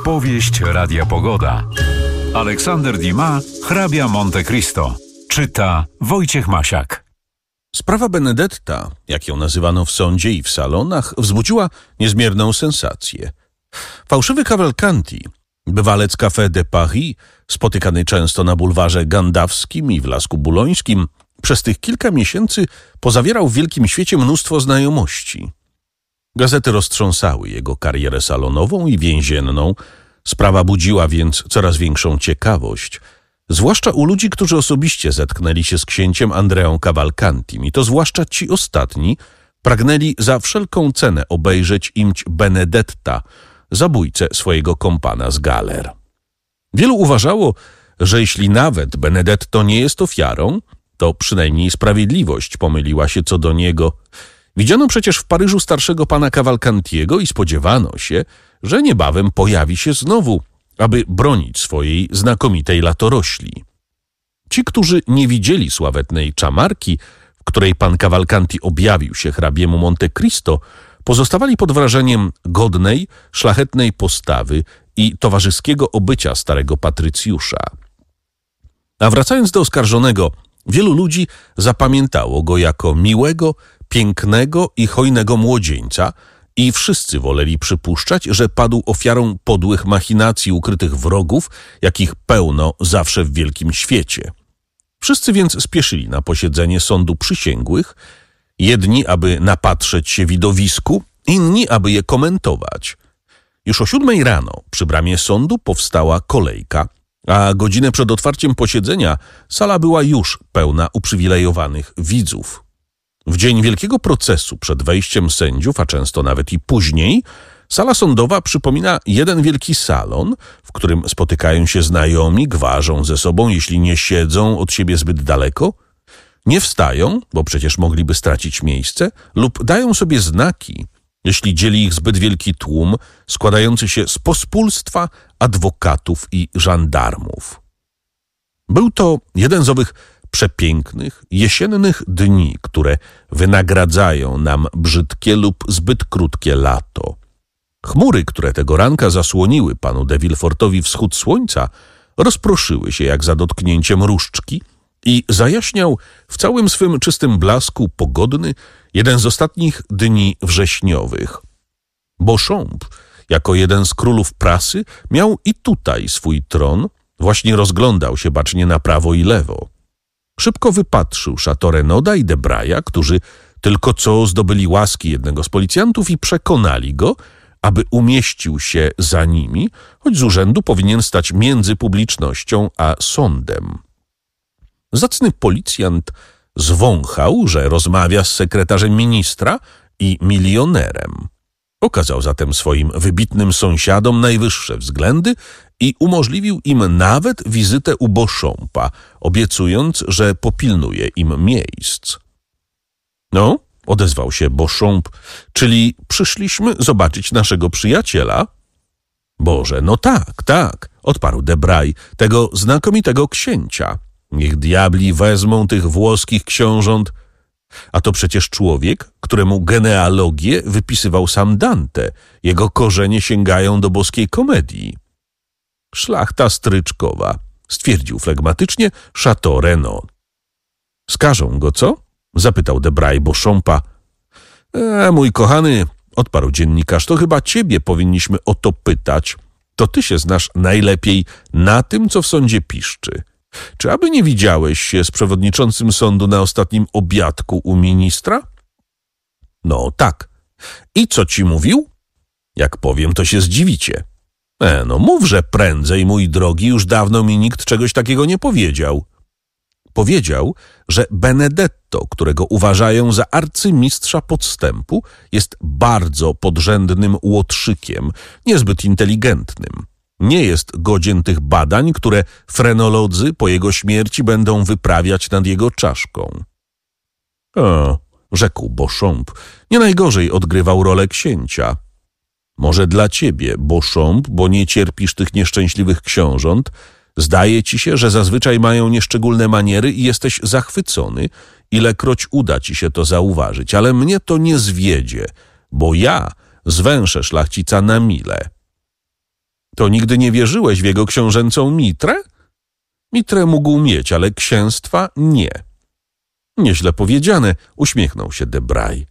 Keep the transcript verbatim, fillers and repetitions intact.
Powieść Radia Pogoda. Aleksander Dumas, hrabia Monte Cristo. Czyta Wojciech Masiak. Sprawa Benedetta, jak ją nazywano w sądzie i w salonach, wzbudziła niezmierną sensację. Fałszywy Cavalcanti, bywalec Café de Paris, spotykany często na bulwarze Gandawskim i w Lasku Bulońskim, przez tych kilka miesięcy pozawierał w wielkim świecie mnóstwo znajomości. Gazety roztrząsały jego karierę salonową i więzienną. Sprawa budziła więc coraz większą ciekawość, zwłaszcza u ludzi, którzy osobiście zetknęli się z księciem Andreą Cavalcantim, i to zwłaszcza ci ostatni pragnęli za wszelką cenę obejrzeć imć Benedetta, zabójcę swojego kompana z galer. Wielu uważało, że jeśli nawet Benedetto nie jest ofiarą, to przynajmniej sprawiedliwość pomyliła się co do niego. Widziano przecież w Paryżu starszego pana Cavalcantiego i spodziewano się, że niebawem pojawi się znowu, aby bronić swojej znakomitej latorośli. Ci, którzy nie widzieli sławetnej czamarki, w której pan Cavalcanti objawił się hrabiemu Monte Cristo, pozostawali pod wrażeniem godnej, szlachetnej postawy i towarzyskiego obycia starego patrycjusza. A wracając do oskarżonego, wielu ludzi zapamiętało go jako miłego, pięknego i hojnego młodzieńca i wszyscy woleli przypuszczać, że padł ofiarą podłych machinacji ukrytych wrogów, jakich pełno zawsze w wielkim świecie. Wszyscy więc spieszyli na posiedzenie sądu przysięgłych, jedni, aby napatrzeć się widowisku, inni, aby je komentować. Już o siódmej rano przy bramie sądu powstała kolejka, a godzinę przed otwarciem posiedzenia sala była już pełna uprzywilejowanych widzów. W dzień wielkiego procesu przed wejściem sędziów, a często nawet i później, sala sądowa przypomina jeden wielki salon, w którym spotykają się znajomi, gwarzą ze sobą, jeśli nie siedzą od siebie zbyt daleko, nie wstają, bo przecież mogliby stracić miejsce, lub dają sobie znaki, jeśli dzieli ich zbyt wielki tłum składający się z pospólstwa, adwokatów i żandarmów. Był to jeden z owych przepięknych, jesiennych dni, które wynagradzają nam brzydkie lub zbyt krótkie lato. Chmury, które tego ranka zasłoniły panu de Villefortowi wschód słońca, rozproszyły się jak za dotknięciem różdżki i zajaśniał w całym swym czystym blasku pogodny jeden z ostatnich dni wrześniowych. Beauchamp, jako jeden z królów prasy, miał i tutaj swój tron, właśnie rozglądał się bacznie na prawo i lewo. Szybko wypatrzył Chateau Renaud'a i Debraya, którzy tylko co zdobyli łaski jednego z policjantów i przekonali go, aby umieścił się za nimi, choć z urzędu powinien stać między publicznością a sądem. Zacny policjant zwąchał, że rozmawia z sekretarzem ministra i milionerem. Okazał zatem swoim wybitnym sąsiadom najwyższe względy i umożliwił im nawet wizytę u Beauchampa, obiecując, że popilnuje im miejsc. No, odezwał się Beauchamp, czyli przyszliśmy zobaczyć naszego przyjaciela? Boże, no tak, tak, odparł Debray, tego znakomitego księcia. Niech diabli wezmą tych włoskich książąt. A to przecież człowiek, któremu genealogię wypisywał sam Dante. Jego korzenie sięgają do boskiej komedii. Szlachta stryczkowa, stwierdził flegmatycznie Chateau Renaud. Skażą go, co? Zapytał Debray Beauchampa. E, mój kochany, odparł dziennikarz, to chyba ciebie powinniśmy o to pytać. To ty się znasz najlepiej na tym, co w sądzie piszczy. Czy aby nie widziałeś się z przewodniczącym sądu na ostatnim obiadku u ministra? No tak. I co ci mówił? Jak powiem, to się zdziwicie. E, no mówże prędzej, mój drogi, już dawno mi nikt czegoś takiego nie powiedział. Powiedział, że Benedetto, którego uważają za arcymistrza podstępu, jest bardzo podrzędnym łotrzykiem, niezbyt inteligentnym. Nie jest godzien tych badań, które frenolodzy po jego śmierci będą wyprawiać nad jego czaszką. O, rzekł Beauchamp, nie najgorzej odgrywał rolę księcia. Może dla ciebie, Beauchamp, bo nie cierpisz tych nieszczęśliwych książąt, zdaje ci się, że zazwyczaj mają nieszczególne maniery i jesteś zachwycony, ilekroć uda ci się to zauważyć, ale mnie to nie zwiedzie, bo ja zwęszę szlachcica na mile. To nigdy nie wierzyłeś w jego książęcą mitrę? Mitrę mógł mieć, ale księstwa nie. Nieźle powiedziane, uśmiechnął się Debray.